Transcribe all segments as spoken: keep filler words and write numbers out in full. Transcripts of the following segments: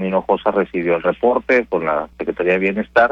Hinojosa recibió el reporte con la Secretaría de Bienestar.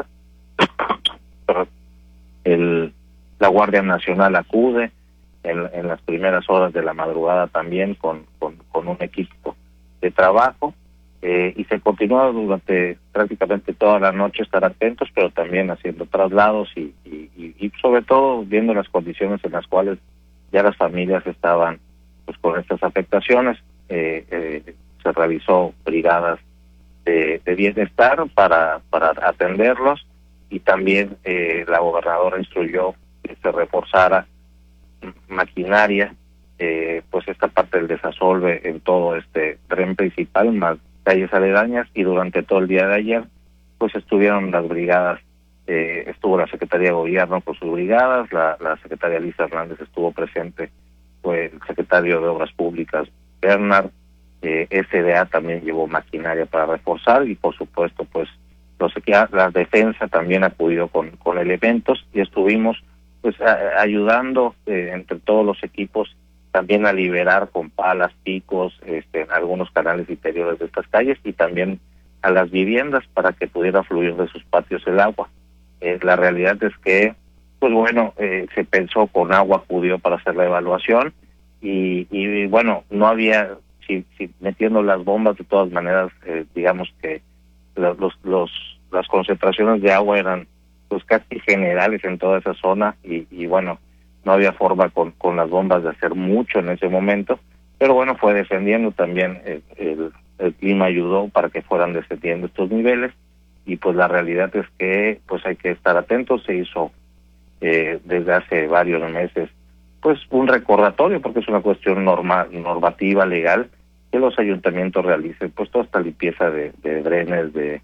el, la Guardia Nacional acude en, en las primeras horas de la madrugada también con, con, con un equipo de trabajo, eh, y se continúa durante prácticamente toda la noche, estar atentos, pero también haciendo traslados y, y, y, y sobre todo viendo las condiciones en las cuales ya las familias estaban pues con estas afectaciones. Eh, eh, se realizó brigadas de, de bienestar para, para atenderlos, y también eh, la gobernadora instruyó que se reforzara maquinaria, eh, pues esta parte del desasolve en todo este tren principal, más calles aledañas, y durante todo el día de ayer pues estuvieron las brigadas, eh, estuvo la Secretaría de Gobierno con sus brigadas, la, la secretaria Lisa Hernández estuvo presente, fue el secretario de Obras Públicas Bernard, eh, S D A también llevó maquinaria para reforzar, y por supuesto pues los la defensa también acudió con, con elementos, y estuvimos pues a, ayudando eh, entre todos los equipos también a liberar con palas, picos, este, algunos canales interiores de estas calles, y también a las viviendas para que pudiera fluir de sus patios el agua. Eh, la realidad es que, pues bueno, eh, se pensó con agua, acudió para hacer la evaluación, y, y bueno, no había, si, si metiendo las bombas de todas maneras, eh, digamos que los, los, los las concentraciones de agua eran pues casi generales en toda esa zona, y, y bueno, no había forma con, con las bombas de hacer mucho en ese momento, pero bueno, fue descendiendo también, el, el, el clima ayudó para que fueran descendiendo estos niveles, y pues la realidad es que pues hay que estar atentos. Se hizo eh, desde hace varios meses pues un recordatorio, porque es una cuestión norma, normativa, legal, que los ayuntamientos realicen pues toda esta limpieza de, de drenes, de,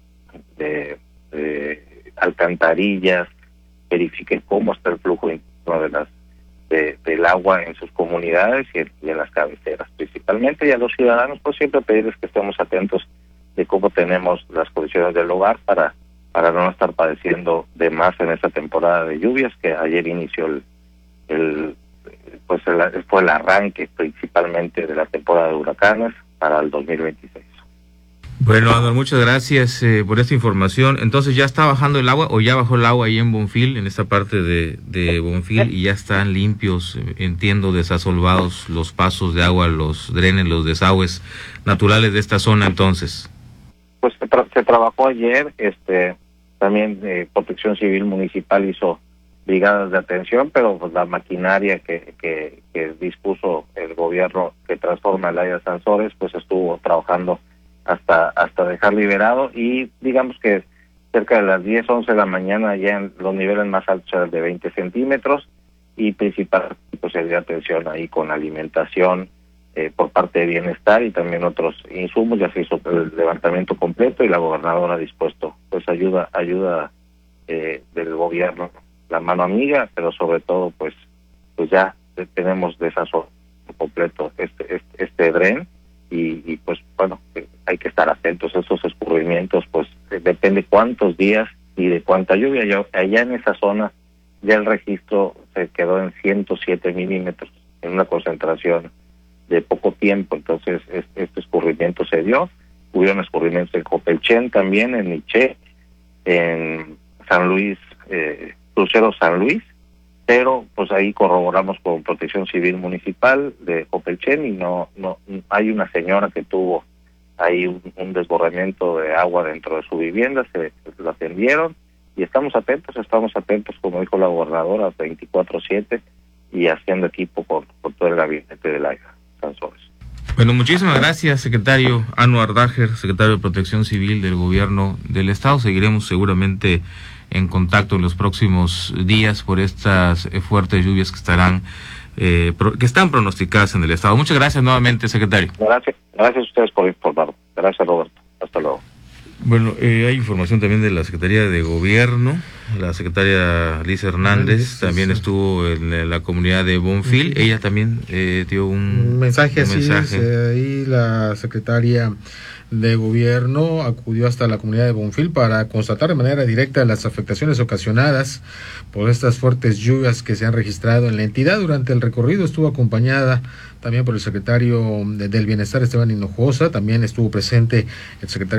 de, de alcantarillas, verifiquen cómo está el flujo interno de las de, del agua en sus comunidades y en, y en las cabeceras principalmente, y a los ciudadanos pues siempre pedirles que estemos atentos de cómo tenemos las condiciones del hogar para para no estar padeciendo de más en esta temporada de lluvias, que ayer inició el, el pues el, fue el arranque principalmente de la temporada de huracanes para el dos mil veintiséis. Bueno, Anuar, muchas gracias eh, por esta información. Entonces, ¿ya está bajando el agua o ya bajó el agua ahí en Bonfil, en esta parte de, de Bonfil, y ya están limpios, entiendo, desasolvados los pasos de agua, los drenes, los desagües naturales de esta zona entonces? Pues se, tra se trabajó ayer, este también eh, Protección Civil Municipal hizo brigadas de atención, pero pues la maquinaria que, que, que dispuso el gobierno que transforma el área de Sansores, pues estuvo trabajando hasta hasta dejar liberado, y digamos que cerca de las diez, once de la mañana ya en los niveles más altos eran de veinte centímetros, y principalmente pues se dio atención ahí con alimentación eh, por parte de Bienestar y también otros insumos. Ya se hizo el levantamiento completo, y la gobernadora ha dispuesto pues ayuda ayuda eh, del gobierno, la mano amiga, pero sobre todo pues pues ya tenemos desasolvado completo este este, este dren. Y, y pues bueno, hay que estar atentos a esos escurrimientos, pues depende cuántos días y de cuánta lluvia. Ya, allá en esa zona ya el registro se quedó en ciento siete milímetros, en una concentración de poco tiempo, entonces este, este escurrimiento se dio. Hubieron escurrimientos en Copelchen también, en Niché, en San Luis, eh, Crucero San Luis, pero pues ahí corroboramos con Protección Civil Municipal de Copelchen, y no no hay una señora que tuvo ahí un, un desbordamiento de agua dentro de su vivienda, se, se lo atendieron, y estamos atentos, estamos atentos, como dijo la gobernadora, veinticuatro siete, y haciendo equipo con, con todo el gabinete del área Sansores. Bueno, muchísimas gracias, secretario Anuar Dager, secretario de Protección Civil del Gobierno del Estado. Seguiremos seguramente en contacto en los próximos días por estas fuertes lluvias que estarán eh, pro, que están pronosticadas en el estado. Muchas gracias nuevamente, secretario. Gracias, gracias a ustedes por informar. Gracias, Roberto. Hasta luego. Bueno, eh, hay información también de la Secretaría de Gobierno. La secretaria Lisa Hernández también sí, sí. estuvo en la comunidad de Bonfil. Uh-huh. Ella también eh, dio un, un mensaje. Un así mensaje. Es, eh, ahí la secretaria de Gobierno acudió hasta la comunidad de Bonfil para constatar de manera directa las afectaciones ocasionadas por estas fuertes lluvias que se han registrado en la entidad. Durante el recorrido estuvo acompañada también por el secretario de, del Bienestar, Esteban Hinojosa. También estuvo presente el secretario